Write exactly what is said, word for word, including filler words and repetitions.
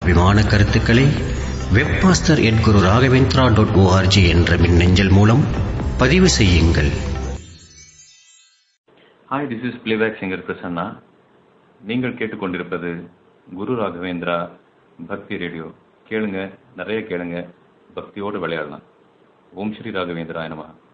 விமான கருத்துக்களை வெப்மாஸ்டர் எட் குரு Raghavendra dot O R G என்ற மின்னஞ்சல் மூலம் பதிவு செய்யுங்கள். Hi, this is playback singer Prasanna. நீங்கள் கேட்டுக்கொண்டிருப்பது குரு ராகவேந்திரா பக்தி ரேடியோ. கேளுங்க, நிறைய கேளுங்க, பக்தியோடு விளையாடலாம். ஓம் ஸ்ரீ ராகவேந்திரா நமஹ.